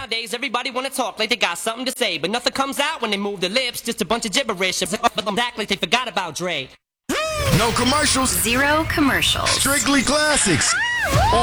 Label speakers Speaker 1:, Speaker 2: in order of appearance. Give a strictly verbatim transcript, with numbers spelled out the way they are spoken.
Speaker 1: Nowadays, everybody wanna talk like they got something to say, but nothing comes out when they move their lips. Just a bunch of gibberish. But them act like they forgot about Dre.
Speaker 2: No commercials.
Speaker 3: Zero commercials.
Speaker 2: Strictly classics.